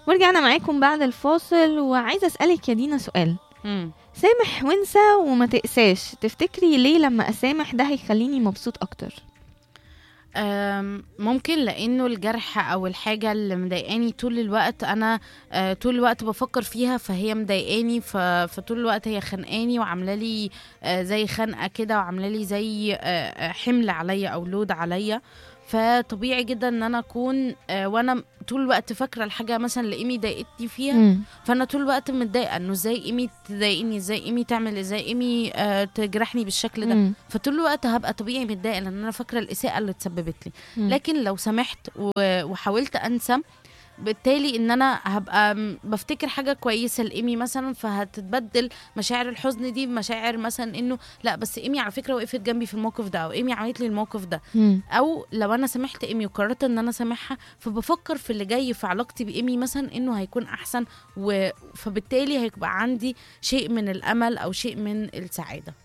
ورجعنا معاكم بعد الفاصل، وعايزة أسألك يا دينا سؤال. مم. سامح وانسى وما تقساش، تفتكري ليه لما أسامح ده هيخليني مبسوط أكتر؟ ممكن لانه الجرح او الحاجه اللي مضايقاني طول الوقت انا طول الوقت بفكر فيها، فهي مضايقاني، فطول الوقت هي خانقاني وعامله لي زي خنقه كده، وعامله لي زي حمل عليا او لود عليا. فطبيعي جدا ان انا اكون وانا طول الوقت فاكره الحاجه مثلا اللي ايمي ضايقتني فيها، مم. فانا طول الوقت متضايقه انه ازاي ايمي تضايقني، ازاي ايمي تعمل، ازاي ايمي تجرحني بالشكل ده. مم. فطول الوقت هبقى طبيعي متضايقه لان انا فاكره الاساءه اللي اتسببت لي. مم. لكن لو سمحت وحاولت انسى، بالتالي ان انا هبقى بفتكر حاجه كويسه لايمي مثلا، فهتتبدل مشاعر الحزن دي بمشاعر مثلا انه لا بس ايمي على فكره وقفت جنبي في الموقف ده، او ايمي عملت لي الموقف ده. مم. او لو انا سامحت ايمي وقررت ان انا سامحها، فبفكر في اللي جاي في علاقتي بايمي مثلا انه هيكون احسن، فبالتالي هيبقى عندي شيء من الامل او شيء من السعاده.